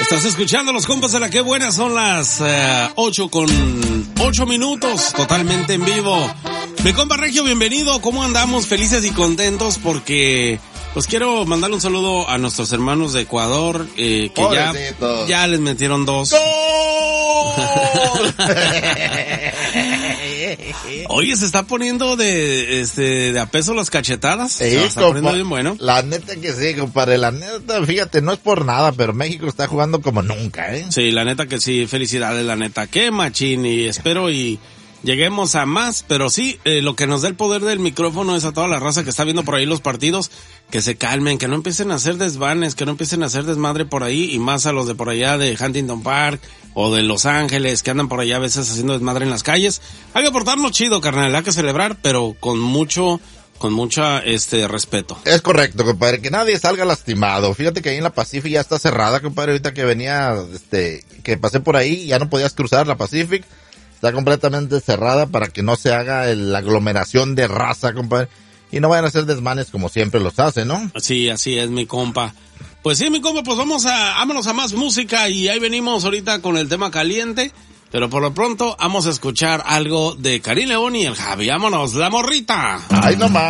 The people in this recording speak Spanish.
Estás escuchando los compas de la que buena, son las 8:08, totalmente en vivo. Mi compa Regio, bienvenido, ¿cómo andamos? Felices y contentos porque pues quiero mandarle un saludo a nuestros hermanos de Ecuador, que ya les metieron 2. Oye, se está poniendo de a peso las cachetadas. Sí, se está poniendo bien bueno. La neta que sí, compadre, la neta, fíjate, no es por nada, pero México está jugando como nunca, ¿eh? Sí, la neta que sí, felicidades, la neta, qué machín, y espero y lleguemos a más, pero sí, lo que nos da el poder del micrófono es a toda la raza que está viendo por ahí los partidos, que se calmen, que no empiecen a hacer desvanes, que no empiecen a hacer desmadre por ahí, y más a los de por allá de Huntington Park o de Los Ángeles, que andan por allá a veces haciendo desmadre en las calles. Hay que portarnos chido, carnal, hay que celebrar, pero con mucha respeto. Es correcto, compadre, que nadie salga lastimado. Fíjate que ahí en la Pacific ya está cerrada, compadre, ahorita que venía, que pasé por ahí, ya no podías cruzar la Pacific. Está completamente cerrada para que no se haga la aglomeración de raza, compadre. Y no vayan a hacer desmanes como siempre los hacen, ¿no? Sí, así es, mi compa. Pues sí, mi compa, pues vámonos a más música y ahí venimos ahorita con el tema caliente. Pero por lo pronto vamos a escuchar algo de Karim León y el Javi. Vámonos, La Morrita. Ay, no más.